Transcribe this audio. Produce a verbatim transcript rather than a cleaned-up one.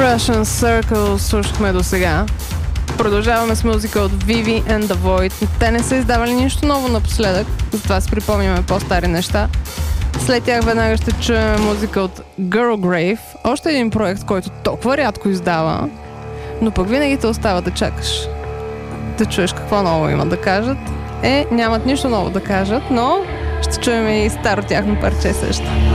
Russian Circle слушахме до сега. Продължаваме с музика от Vivi and the Void. Те не са издавали нищо ново напоследък, затова си припомняме по-стари неща. След тях веднага ще чуем музика от Girl Grave, още един проект, който толкова рядко издава, но пък винаги те остава да чакаш да чуеш какво ново имат да кажат. Е, нямат нищо ново да кажат, но ще чуем и старо тяхно парче също.